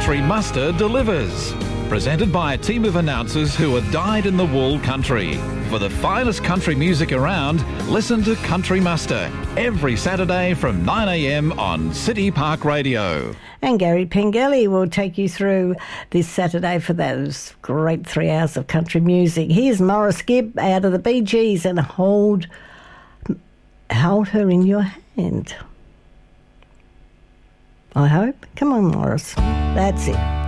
Country Muster delivers. Presented by a team of announcers who are dyed-in-the-wool country. For the finest country music around, listen to Country Muster every Saturday from 9 a.m. on City Park Radio. And Gary Pengelly will take you through this Saturday for those great 3 hours of country music. Here's Morris Gibb out of the Bee Gees and Hold Her in Your Hand. I hope. Come on, Morris. That's it.